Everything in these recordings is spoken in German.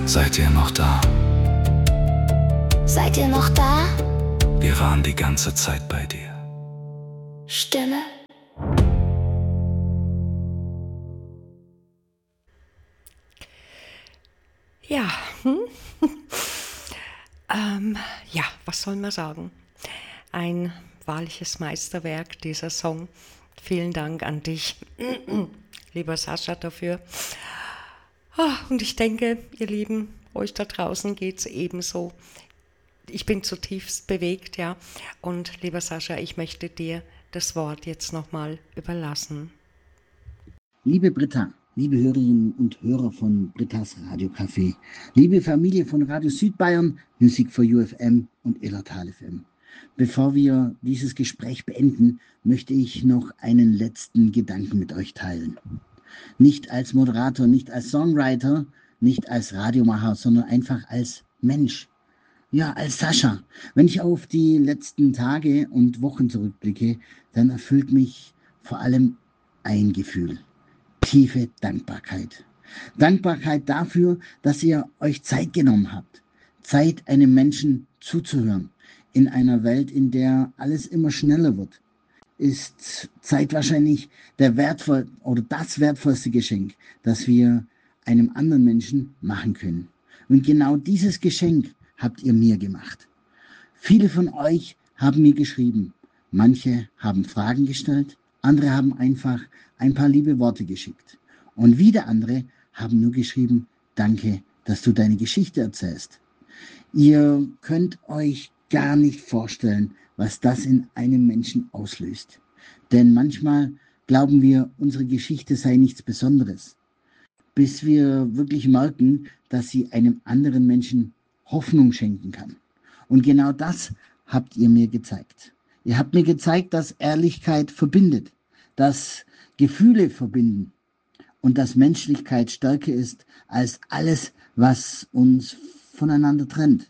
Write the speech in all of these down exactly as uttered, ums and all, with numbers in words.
Seid ihr noch da? Seid ihr noch da? Wir waren die ganze Zeit bei dir. Stille. Ja, hm? ähm, ja, was soll man sagen? Ein wahrliches Meisterwerk, dieser Song. Vielen Dank an dich, lieber Sascha, dafür. Oh, und ich denke, ihr Lieben, euch da draußen geht es ebenso. Ich bin zutiefst bewegt, ja. Und lieber Sascha, ich möchte dir das Wort jetzt nochmal überlassen. Liebe Britta, liebe Hörerinnen und Hörer von Brittas Radiocafé, liebe Familie von Radio Südbayern, Music for You F M und Illertal F M. Bevor wir dieses Gespräch beenden, möchte ich noch einen letzten Gedanken mit euch teilen. Nicht als Moderator, nicht als Songwriter, nicht als Radiomacher, sondern einfach als Mensch. Ja, als Sascha. Wenn ich auf die letzten Tage und Wochen zurückblicke, dann erfüllt mich vor allem ein Gefühl. Tiefe Dankbarkeit. Dankbarkeit dafür, dass ihr euch Zeit genommen habt. Zeit, einem Menschen zuzuhören. In einer Welt, in der alles immer schneller wird, ist Zeit wahrscheinlich der wertvoll oder das wertvollste Geschenk, das wir einem anderen Menschen machen können. Und genau dieses Geschenk habt ihr mir gemacht. Viele von euch haben mir geschrieben. Manche haben Fragen gestellt, andere haben einfach ein paar liebe Worte geschickt. Und wieder andere haben nur geschrieben, danke, dass du deine Geschichte erzählst. Ihr könnt euch gar nicht vorstellen, was das in einem Menschen auslöst. Denn manchmal glauben wir, unsere Geschichte sei nichts Besonderes, bis wir wirklich merken, dass sie einem anderen Menschen Hoffnung schenken kann. Und genau das habt ihr mir gezeigt. Ihr habt mir gezeigt, dass Ehrlichkeit verbindet, dass Gefühle verbinden und dass Menschlichkeit stärker ist als alles, was uns voneinander trennt.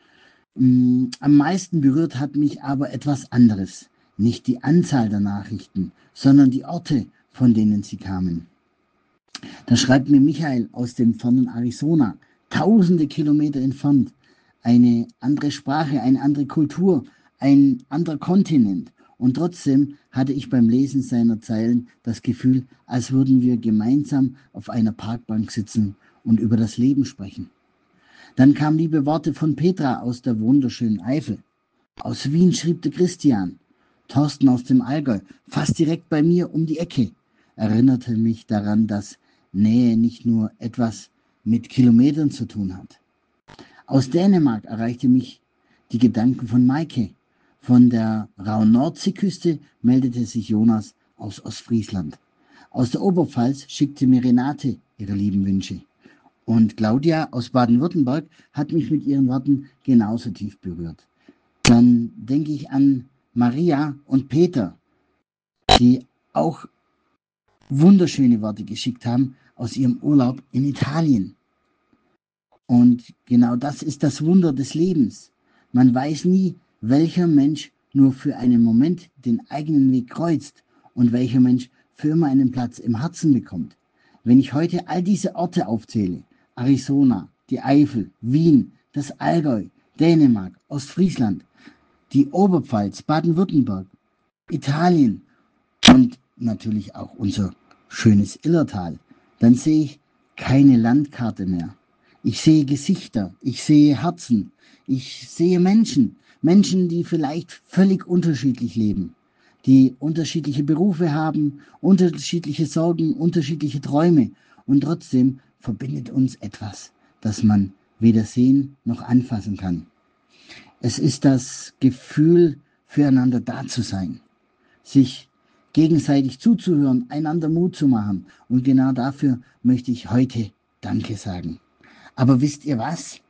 Am meisten berührt hat mich aber etwas anderes. Nicht die Anzahl der Nachrichten, sondern die Orte, von denen sie kamen. Da schreibt mir Michael aus dem fernen Arizona, tausende Kilometer entfernt, eine andere Sprache, eine andere Kultur, ein anderer Kontinent. Und trotzdem hatte ich beim Lesen seiner Zeilen das Gefühl, als würden wir gemeinsam auf einer Parkbank sitzen und über das Leben sprechen. Dann kamen liebe Worte von Petra aus der wunderschönen Eifel. Aus Wien schrieb der Christian. Thorsten aus dem Allgäu, fast direkt bei mir um die Ecke, erinnerte mich daran, dass Nähe nicht nur etwas mit Kilometern zu tun hat. Aus Dänemark erreichte mich die Gedanken von Maike. Von der rauen Nordseeküste meldete sich Jonas aus Ostfriesland. Aus der Oberpfalz schickte mir Renate ihre lieben Wünsche. Und Claudia aus Baden-Württemberg hat mich mit ihren Worten genauso tief berührt. Dann denke ich an Maria und Peter, die auch wunderschöne Worte geschickt haben aus ihrem Urlaub in Italien. Und genau das ist das Wunder des Lebens. Man weiß nie, welcher Mensch nur für einen Moment den eigenen Weg kreuzt und welcher Mensch für immer einen Platz im Herzen bekommt. Wenn ich heute all diese Orte aufzähle, Arizona, die Eifel, Wien, das Allgäu, Dänemark, Ostfriesland, die Oberpfalz, Baden-Württemberg, Italien und natürlich auch unser schönes Illertal, dann sehe ich keine Landkarte mehr. Ich sehe Gesichter, ich sehe Herzen, ich sehe Menschen, Menschen, die vielleicht völlig unterschiedlich leben, die unterschiedliche Berufe haben, unterschiedliche Sorgen, unterschiedliche Träume und trotzdem verbindet uns etwas, das man weder sehen noch anfassen kann. Es ist das Gefühl, füreinander da zu sein, sich gegenseitig zuzuhören, einander Mut zu machen. Und genau dafür möchte ich heute Danke sagen. Aber wisst ihr was?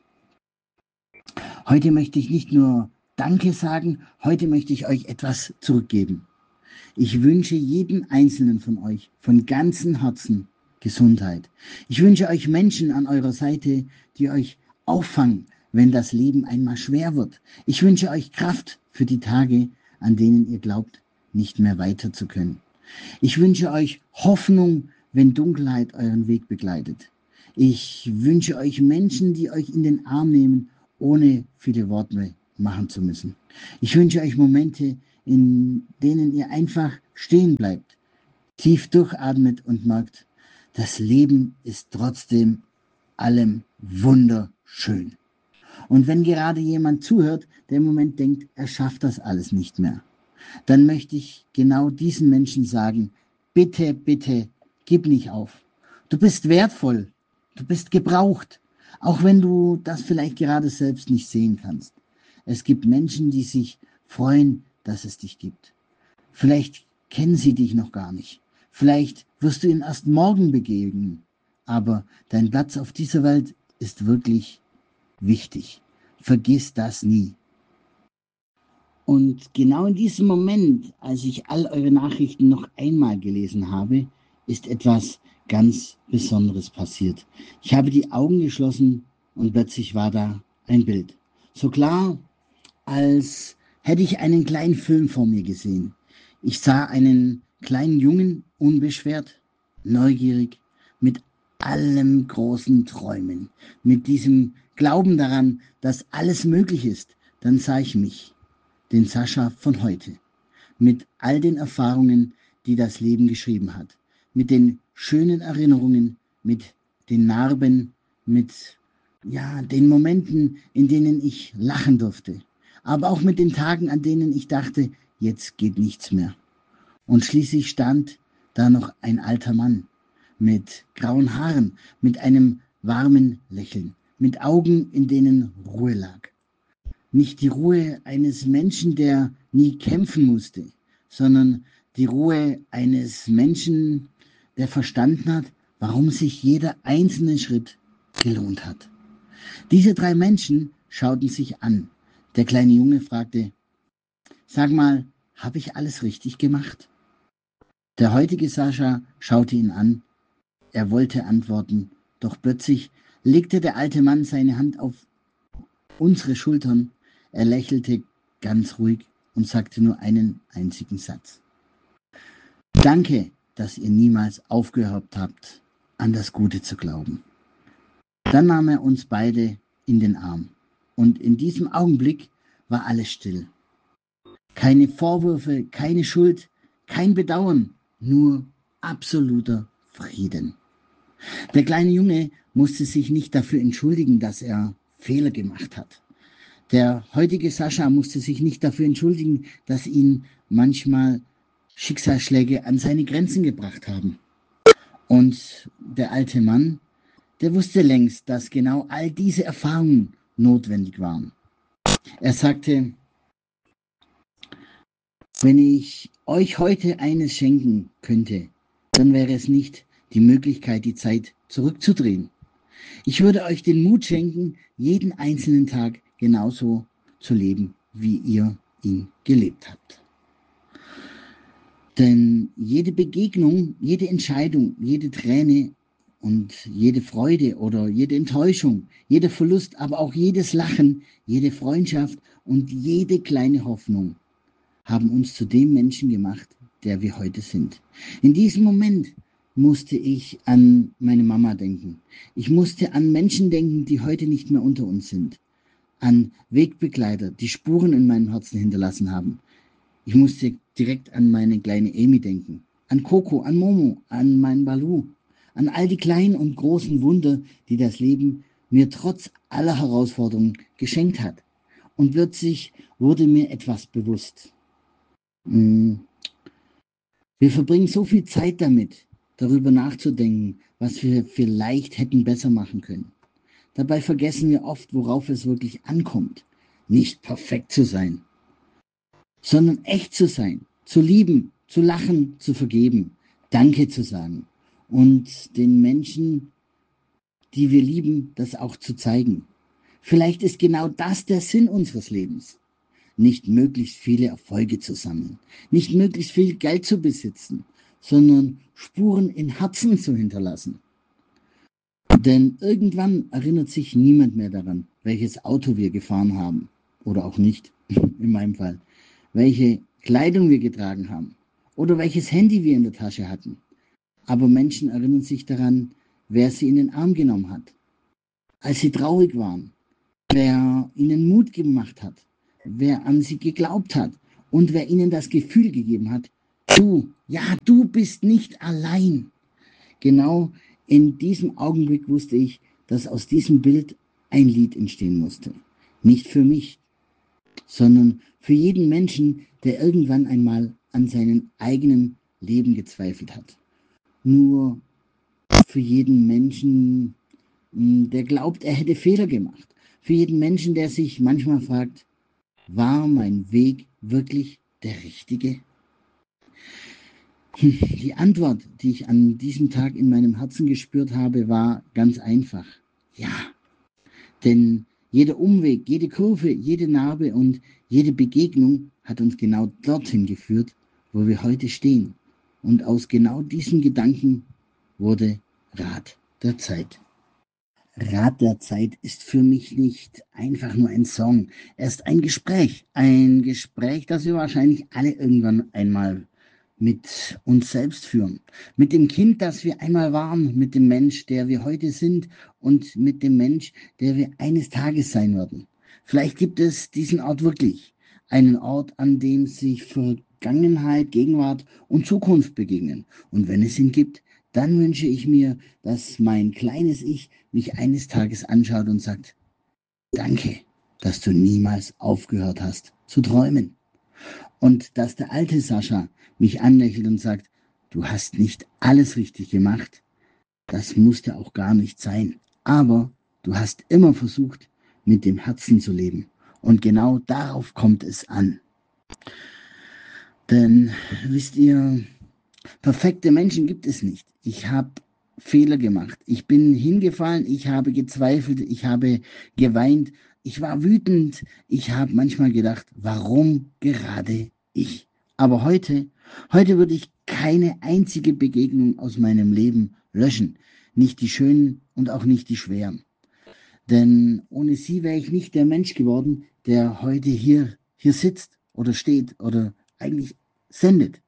Heute möchte ich nicht nur Danke sagen, heute möchte ich euch etwas zurückgeben. Ich wünsche jedem Einzelnen von euch von ganzem Herzen Gesundheit. Ich wünsche euch Menschen an eurer Seite, die euch auffangen, wenn das Leben einmal schwer wird. Ich wünsche euch Kraft für die Tage, an denen ihr glaubt, nicht mehr weiter zu können. Ich wünsche euch Hoffnung, wenn Dunkelheit euren Weg begleitet. Ich wünsche euch Menschen, die euch in den Arm nehmen, ohne viele Worte machen zu müssen. Ich wünsche euch Momente, in denen ihr einfach stehen bleibt, tief durchatmet und merkt, das Leben ist trotzdem allem wunderschön. Und wenn gerade jemand zuhört, der im Moment denkt, er schafft das alles nicht mehr, dann möchte ich genau diesen Menschen sagen, bitte, bitte, gib nicht auf. Du bist wertvoll, du bist gebraucht, auch wenn du das vielleicht gerade selbst nicht sehen kannst. Es gibt Menschen, die sich freuen, dass es dich gibt. Vielleicht kennen sie dich noch gar nicht. Vielleicht wirst du ihnen erst morgen begegnen. Aber dein Platz auf dieser Welt ist wirklich wichtig. Vergiss das nie. Und genau in diesem Moment, als ich all eure Nachrichten noch einmal gelesen habe, ist etwas ganz Besonderes passiert. Ich habe die Augen geschlossen und plötzlich war da ein Bild. So klar, als hätte ich einen kleinen Film vor mir gesehen. Ich sah einen kleinen Jungen, unbeschwert, neugierig, mit allem großen Träumen, mit diesem Glauben daran, dass alles möglich ist. Dann sah ich mich, den Sascha von heute, mit all den Erfahrungen, die das Leben geschrieben hat, mit den schönen Erinnerungen, mit den Narben, mit ja, den Momenten, in denen ich lachen durfte, aber auch mit den Tagen, an denen ich dachte, jetzt geht nichts mehr. Und schließlich stand da noch ein alter Mann mit grauen Haaren, mit einem warmen Lächeln, mit Augen, in denen Ruhe lag. Nicht die Ruhe eines Menschen, der nie kämpfen musste, sondern die Ruhe eines Menschen, der verstanden hat, warum sich jeder einzelne Schritt gelohnt hat. Diese drei Menschen schauten sich an. Der kleine Junge fragte, sag mal, habe ich alles richtig gemacht? Der heutige Sascha schaute ihn an. Er wollte antworten, doch plötzlich legte der alte Mann seine Hand auf unsere Schultern. Er lächelte ganz ruhig und sagte nur einen einzigen Satz. Danke, dass ihr niemals aufgehört habt, an das Gute zu glauben. Dann nahm er uns beide in den Arm. Und in diesem Augenblick war alles still. Keine Vorwürfe, keine Schuld, kein Bedauern, nur absoluter Frieden. Der kleine Junge musste sich nicht dafür entschuldigen, dass er Fehler gemacht hat. Der heutige Sascha musste sich nicht dafür entschuldigen, dass ihn manchmal Schicksalsschläge an seine Grenzen gebracht haben. Und der alte Mann, der wusste längst, dass genau all diese Erfahrungen notwendig waren. Er sagte, wenn ich euch heute eines schenken könnte, dann wäre es nicht die Möglichkeit, die Zeit zurückzudrehen. Ich würde euch den Mut schenken, jeden einzelnen Tag genauso zu leben, wie ihr ihn gelebt habt. Denn jede Begegnung, jede Entscheidung, jede Träne und jede Freude oder jede Enttäuschung, jeder Verlust, aber auch jedes Lachen, jede Freundschaft und jede kleine Hoffnung haben uns zu dem Menschen gemacht, der wir heute sind. In diesem Moment musste ich an meine Mama denken. Ich musste an Menschen denken, die heute nicht mehr unter uns sind. An Wegbegleiter, die Spuren in meinem Herzen hinterlassen haben. Ich musste direkt an meine kleine Amy denken. An Coco, an Momo, an meinen Balu. An all die kleinen und großen Wunder, die das Leben mir trotz aller Herausforderungen geschenkt hat. Und plötzlich wurde mir etwas bewusst. Wir verbringen so viel Zeit damit, darüber nachzudenken, was wir vielleicht hätten besser machen können. Dabei vergessen wir oft, worauf es wirklich ankommt. Nicht perfekt zu sein, sondern echt zu sein, zu lieben, zu lachen, zu vergeben, Danke zu sagen und den Menschen, die wir lieben, das auch zu zeigen. Vielleicht ist genau das der Sinn unseres Lebens. Nicht möglichst viele Erfolge zu sammeln, nicht möglichst viel Geld zu besitzen, sondern Spuren in Herzen zu hinterlassen. Denn irgendwann erinnert sich niemand mehr daran, welches Auto wir gefahren haben, oder auch nicht, in meinem Fall, welche Kleidung wir getragen haben oder welches Handy wir in der Tasche hatten. Aber Menschen erinnern sich daran, wer sie in den Arm genommen hat, als sie traurig waren, wer ihnen Mut gemacht hat, wer an sie geglaubt hat und wer ihnen das Gefühl gegeben hat, du, ja, du bist nicht allein. Genau in diesem Augenblick wusste ich, dass aus diesem Bild ein Lied entstehen musste. Nicht für mich, sondern für jeden Menschen, der irgendwann einmal an seinem eigenen Leben gezweifelt hat. Nur für jeden Menschen, der glaubt, er hätte Fehler gemacht. Für jeden Menschen, der sich manchmal fragt, war mein Weg wirklich der richtige? Die Antwort, die ich an diesem Tag in meinem Herzen gespürt habe, war ganz einfach. Ja, denn jeder Umweg, jede Kurve, jede Narbe und jede Begegnung hat uns genau dorthin geführt, wo wir heute stehen. Und aus genau diesem Gedanken wurde Rat der Zeit. Rat der Zeit ist für mich nicht einfach nur ein Song. Er ist ein Gespräch. Ein Gespräch, das wir wahrscheinlich alle irgendwann einmal mit uns selbst führen. Mit dem Kind, das wir einmal waren, mit dem Mensch, der wir heute sind und mit dem Mensch, der wir eines Tages sein werden. Vielleicht gibt es diesen Ort wirklich. Einen Ort, an dem sich Vergangenheit, Gegenwart und Zukunft begegnen. Und wenn es ihn gibt, dann wünsche ich mir, dass mein kleines Ich mich eines Tages anschaut und sagt, danke, dass du niemals aufgehört hast zu träumen. Und dass der alte Sascha mich anlächelt und sagt, du hast nicht alles richtig gemacht, das musste auch gar nicht sein. Aber du hast immer versucht, mit dem Herzen zu leben. Und genau darauf kommt es an. Denn, wisst ihr, perfekte Menschen gibt es nicht. Ich habe Fehler gemacht. Ich bin hingefallen, ich habe gezweifelt, ich habe geweint, ich war wütend. Ich habe manchmal gedacht, warum gerade ich? Aber heute, heute würde ich keine einzige Begegnung aus meinem Leben löschen. Nicht die schönen und auch nicht die schweren. Denn ohne sie wäre ich nicht der Mensch geworden, der heute hier, hier sitzt oder steht oder eigentlich sendet.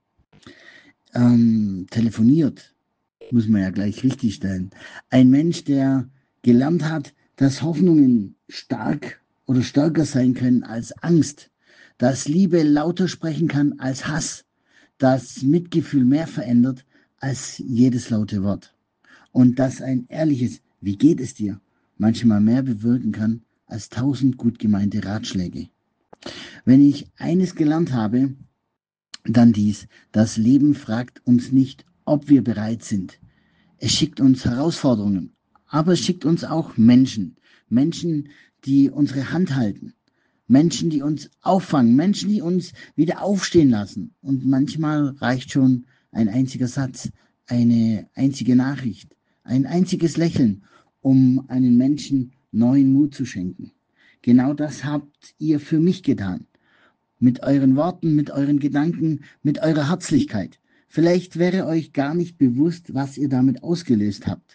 Ähm, telefoniert, muss man ja gleich richtig stellen. Ein Mensch, der gelernt hat, dass Hoffnungen stark oder stärker sein können als Angst, dass Liebe lauter sprechen kann als Hass, dass Mitgefühl mehr verändert als jedes laute Wort und dass ein ehrliches „Wie geht es dir?" manchmal mehr bewirken kann als tausend gut gemeinte Ratschläge. Wenn ich eines gelernt habe, dann dies: Das Leben fragt uns nicht, ob wir bereit sind. Es schickt uns Herausforderungen, aber es schickt uns auch Menschen. Menschen, die unsere Hand halten. Menschen, die uns auffangen. Menschen, die uns wieder aufstehen lassen. Und manchmal reicht schon ein einziger Satz, eine einzige Nachricht, ein einziges Lächeln, um einen Menschen neuen Mut zu schenken. Genau das habt ihr für mich getan. Mit euren Worten, mit euren Gedanken, mit eurer Herzlichkeit. Vielleicht wäre euch gar nicht bewusst, was ihr damit ausgelöst habt.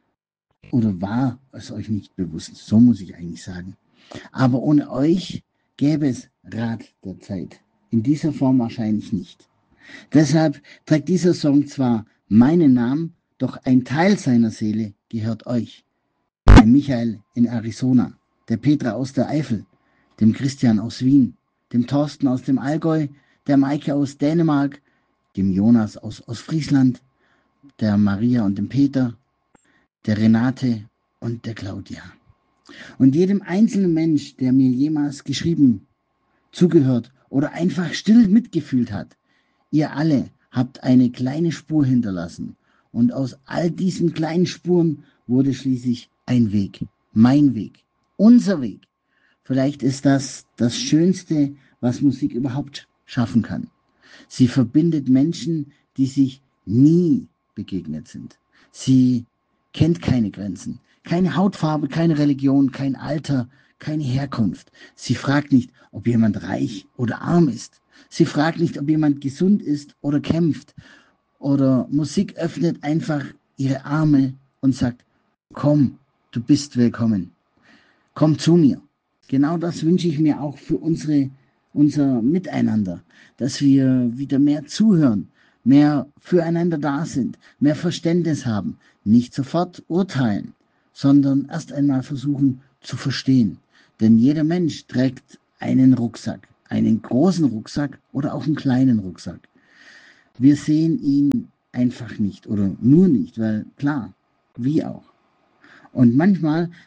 Oder war es euch nicht bewusst? So muss ich eigentlich sagen. Aber ohne euch gäbe es Rat der Zeit. In dieser Form wahrscheinlich nicht. Deshalb trägt dieser Song zwar meinen Namen, doch ein Teil seiner Seele gehört euch. Dem Michael in Arizona, der Petra aus der Eifel, dem Christian aus Wien, dem Thorsten aus dem Allgäu, der Maike aus Dänemark, dem Jonas aus Ostfriesland, der Maria und dem Peter, der Renate und der Claudia. Und jedem einzelnen Mensch, der mir jemals geschrieben, zugehört oder einfach still mitgefühlt hat. Ihr alle habt eine kleine Spur hinterlassen. Und aus all diesen kleinen Spuren wurde schließlich ein Weg. Mein Weg. Unser Weg. Vielleicht ist das das Schönste, was Musik überhaupt schaffen kann. Sie verbindet Menschen, die sich nie begegnet sind. Sie kennt keine Grenzen. Keine Hautfarbe, keine Religion, kein Alter, keine Herkunft. Sie fragt nicht, ob jemand reich oder arm ist. Sie fragt nicht, ob jemand gesund ist oder kämpft. Oder Musik öffnet einfach ihre Arme und sagt, komm, du bist willkommen. Komm zu mir. Genau das wünsche ich mir auch für unsere, unser Miteinander, dass wir wieder mehr zuhören, mehr füreinander da sind, mehr Verständnis haben, nicht sofort urteilen, sondern erst einmal versuchen zu verstehen. Denn jeder Mensch trägt einen Rucksack, einen großen Rucksack oder auch einen kleinen Rucksack. Wir sehen ihn einfach nicht oder nur nicht, weil klar, wie auch. Und manchmal